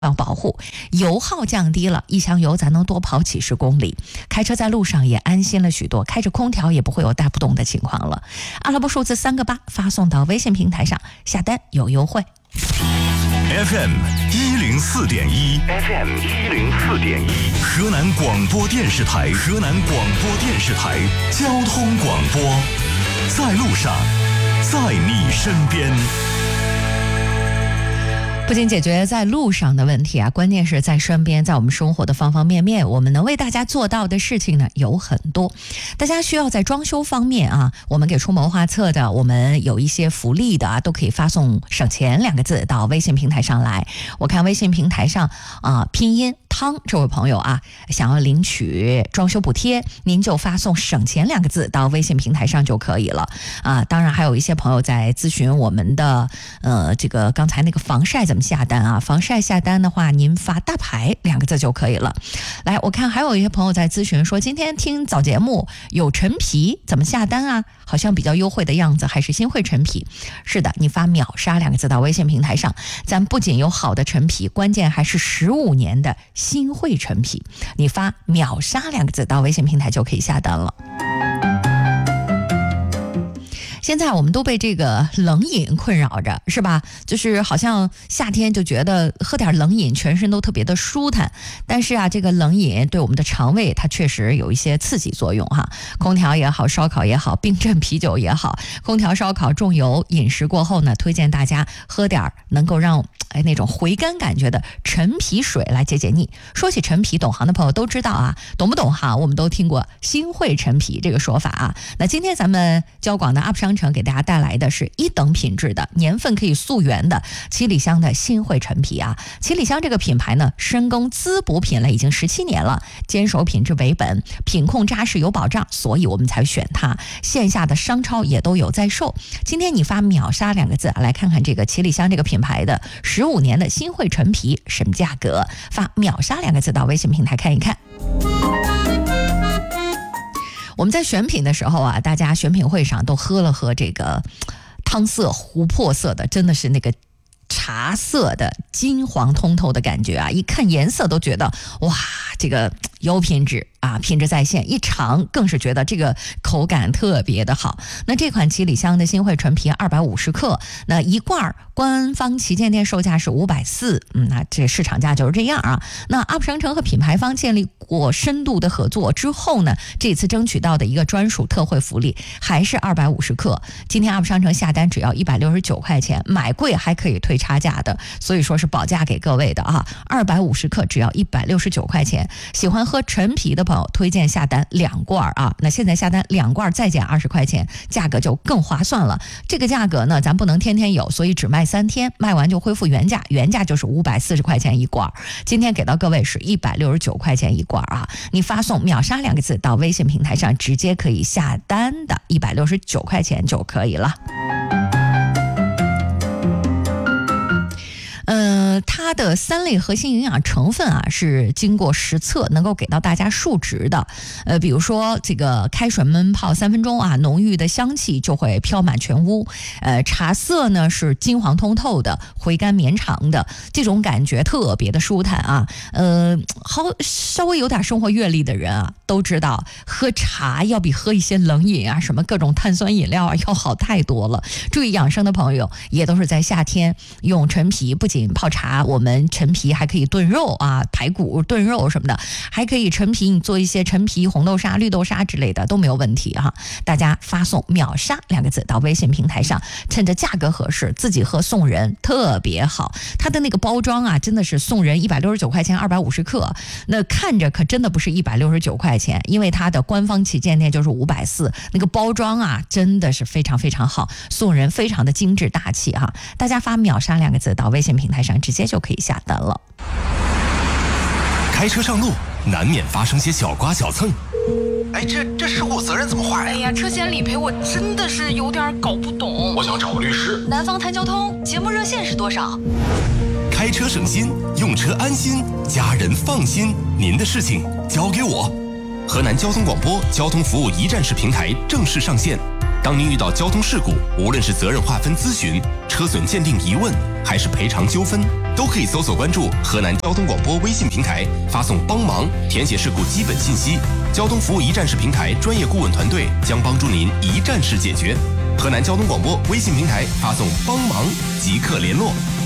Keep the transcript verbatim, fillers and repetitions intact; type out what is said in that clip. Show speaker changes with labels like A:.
A: 要保护，油耗降低了，一箱油咱能多跑几十公里，开车在路上也安心了许多，开着空调也不会有带不动的情况了。阿拉伯数字三个八发送到微信平台上，下单有优惠。
B: F M 一零四点一 ，F M 一零四点一，河南广播电视台，河南广播电视台交通广播，在路上，在你身边。
A: 不仅解决在路上的问题啊，关键是在身边，在我们生活的方方面面，我们能为大家做到的事情呢有很多。大家需要在装修方面啊，我们给出谋划策的，我们有一些福利的啊，都可以发送省钱两个字到微信平台上来。我看微信平台上啊，拼音汤这位朋友啊，想要领取装修补贴，您就发送省钱两个字到微信平台上就可以了啊。当然还有一些朋友在咨询我们的呃这个刚才那个防晒怎么下单啊？防晒下单的话，您发大牌两个字就可以了。来，我看还有一些朋友在咨询说，今天听早节目有陈皮怎么下单啊？好像比较优惠的样子，还是新汇陈皮？是的，你发秒杀两个字到微信平台上，咱不仅有好的陈皮，关键还是十五年的新汇陈皮。你发秒杀两个字到微信平台就可以下单了。现在我们都被这个冷饮困扰着，是吧？就是好像夏天就觉得喝点冷饮全身都特别的舒坦，但是啊，这个冷饮对我们的肠胃它确实有一些刺激作用哈。空调也好，烧烤也好，冰镇啤酒也好，空调烧烤重油饮食过后呢，推荐大家喝点能够让哎那种回甘感觉的陈皮水来解解腻。说起陈皮，懂行的朋友都知道啊，懂不懂哈？我们都听过新汇陈皮这个说法啊。那今天咱们交广的 U P 商城给大家带来的是一等品质的，年份可以溯源的七里香的新汇陈皮啊。七里香这个品牌呢，深耕滋补品类已经十七年了，坚守品质为本，品控扎实有保障，所以我们才选它。线下的商超也都有在售。今天你发秒杀两个字，来看看这个七里香这个品牌的十五年的新汇陈皮什么价格？发秒杀两个字到微信平台看一看。我们在选品的时候啊，大家选品会上都喝了喝这个汤色琥珀色的，真的是那个茶色的金黄通透的感觉啊，一看颜色都觉得哇，这个有品质啊，品质在线，一尝更是觉得这个口感特别的好。那这款七里香的新汇陈皮二百五十克，那一罐官方旗舰店售价是五百四十，嗯，那这市场价就是这样啊。那 U P 商城和品牌方建立过深度的合作之后呢，这次争取到的一个专属特惠福利还是二百五十克。今天 U P 商城下单只要一百六十九块钱，买贵还可以退差价的，所以说是保价给各位的啊。二百五十克只要一百六十九块钱，喜欢喝陈皮的朋友推荐下单两罐啊。那现在下单两罐再减二十块钱，价格就更划算了。这个价格呢，咱不能天天有，所以只卖三天，卖完就恢复原价，原价就是五百四十块钱一罐。今天给到各位是一百六十九块钱一罐啊。你发送秒杀两个字到微信平台上，直接可以下单的，一百六十九块钱就可以了。呃，它的三类核心营养成分啊是经过实测，能够给到大家数值的。呃，比如说这个开水焖泡三分钟啊，浓郁的香气就会飘满全屋。呃，茶色呢是金黄通透的，回甘绵长的，这种感觉特别的舒坦啊。呃，好，稍微有点生活阅历的人啊，都知道喝茶要比喝一些冷饮啊，什么各种碳酸饮料啊要好太多了。注意养生的朋友也都是在夏天用陈皮，不仅泡茶，我们陈皮还可以炖肉啊，排骨炖肉什么的，还可以陈皮你做一些陈皮红豆沙、绿豆沙之类的都没有问题哈。大家发送秒杀两个字到微信平台上，趁着价格合适，自己喝送人特别好。它的那个包装啊，真的是送人一百六十九块钱二百五十克，那看着可真的不是一百六十九块钱，因为它的官方旗舰店就是五百四十，那个包装啊真的是非常非常好，送人非常的精致大气哈。大家发秒杀两个字到微信平台上，直接就可以下单了。
B: 开车上路难免发生些小刮小蹭，
C: 哎，这这事故责任怎么划呀？
D: 哎呀，车险理赔我真的是有点搞不懂。
C: 我想找个律师。
D: 南方谈交通节目热线是多少？
B: 开车省心，用车安心，家人放心，您的事情交给我。河南交通广播交通服务一站式平台正式上线，
E: 当您遇到交通事故，无论是责任划分咨询、车损鉴定疑问，还是赔偿纠纷，都可以搜索关注河南交通广播微信平台，发送帮忙，填写事故基本信息，交通服务一站式平台专业顾问团队将帮助您一站式解决。河南交通广播微信平台发送帮忙即刻联络。